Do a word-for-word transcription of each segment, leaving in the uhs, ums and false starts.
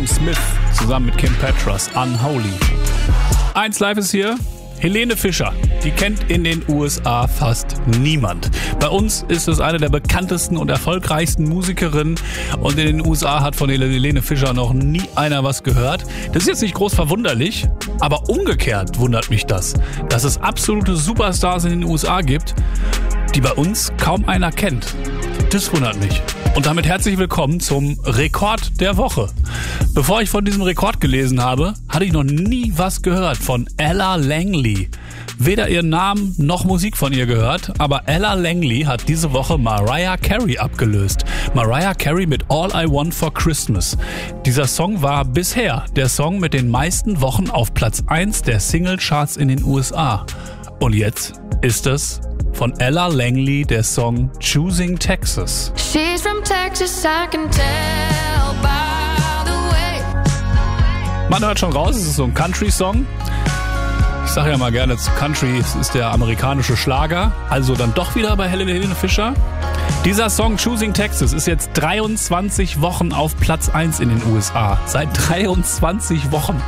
Sam Smith zusammen mit Kim Petras, Unholy. eins Live ist hier. Helene Fischer, die kennt in den U S A fast niemand. Bei uns ist es eine der bekanntesten und erfolgreichsten Musikerinnen und in den U S A hat von Helene Fischer noch nie einer was gehört. Das ist jetzt nicht groß verwunderlich, aber umgekehrt wundert mich das, dass es absolute Superstars in den U S A gibt, die bei uns kaum einer kennt. Das wundert mich. Und damit herzlich willkommen zum Rekord der Woche. Bevor ich von diesem Rekord gelesen habe, hatte ich noch nie was gehört von Ella Langley. Weder ihren Namen noch Musik von ihr gehört, aber Ella Langley hat diese Woche Mariah Carey abgelöst. Mariah Carey mit All I Want for Christmas. Dieser Song war bisher der Song mit den meisten Wochen auf Platz eins der Singlecharts in den U S A. Und jetzt ist es von Ella Langley der Song Choosing Texas. She's from Texas, I can tell by the way. Man hört schon raus, es ist so ein Country-Song. Ich sage ja mal gerne zu Country, es ist der amerikanische Schlager. Also dann doch wieder bei Helene Fischer. Dieser Song Choosing Texas ist jetzt dreiundzwanzig Wochen auf Platz eins in den U S A. Seit dreiundzwanzig Wochen.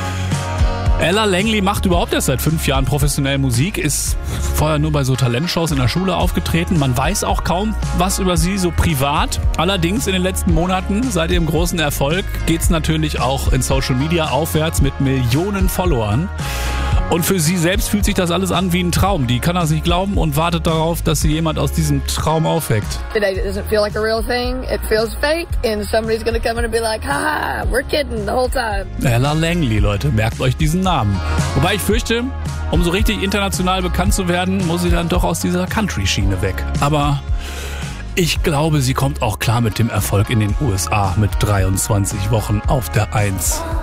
Ella Langley macht überhaupt erst seit fünf Jahren professionell Musik, ist vorher nur bei so Talentshows in der Schule aufgetreten. Man weiß auch kaum was über sie so privat. Allerdings in den letzten Monaten, seit ihrem großen Erfolg, geht's natürlich auch in Social Media aufwärts mit Millionen Followern. Und für sie selbst fühlt sich das alles an wie ein Traum. Die kann das nicht glauben und wartet darauf, dass sie jemand aus diesem Traum aufweckt. Today doesn't feel like a real thing. It feels fake and somebody's gonna come in and be like, haha, we're kidding the whole time. Ella Langley, Leute, merkt euch diesen Namen. Wobei ich fürchte, um so richtig international bekannt zu werden, muss sie dann doch aus dieser Country-Schiene weg. Aber ich glaube, sie kommt auch klar mit dem Erfolg in den U S A mit dreiundzwanzig Wochen auf der Eins.